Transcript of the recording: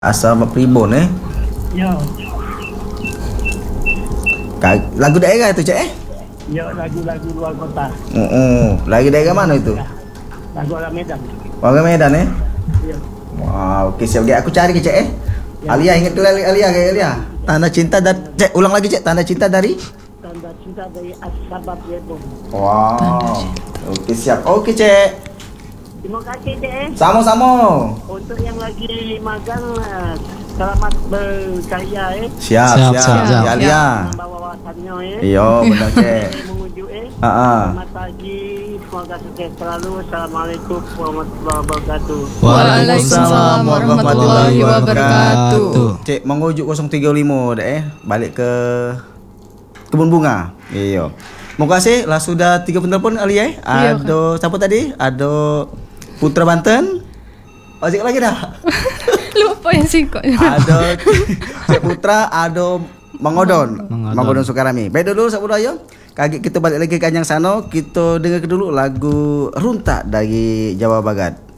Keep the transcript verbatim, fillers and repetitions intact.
Asal Pribon eh. Ya. Lagu daerah itu, Cik eh? Ya, lagu-lagu luar kota. Oh, oh. Lagu daerah mana itu? Ya. Lagu orang Medan. Orang Medan eh? Ya. Wow, okey siap. Aku cari ke Cik eh. Ya. Alia, ingat ke Alia, ke Alia? Tanda cinta dari Cik, ulang lagi Cik. Tanda cinta dari? Tanda cinta dari As-Sabab Yebo. Wow. Okey siap. Okey Cik. Terima kasih Cik eh. Sama-sama. Untuk yang lagi magang, uh, selamat berkarya eh. Siap, siap. siap. siap. Ya, Alia. Membawa wawasannya eh. Iya, benar Cik. Mengujuk eh. Ha ah. Selamat pagi. Semoga sukses selalu. Assalamualaikum warahmatullahi wabarakatuh. Waalaikumsalam warahmatullahi wabarakatuh. Cik, mengujuk kosong tiga lima dah eh. Balik ke Kebun Bunga. Iya. Terima kasih lah sudah tiga penelpon Ali eh. Ada siapa tadi? Ada Putra Banten. Ojek lagi dah. Lupa yang singkat. Ada Cik Putra, ada Mangodon. Mangodon Sukarami. Baik dulu sahabat budaya. Kaki kita balik lagi ke Anjang Sano. Kita dengar dulu lagu Runtak dari Jawa Barat.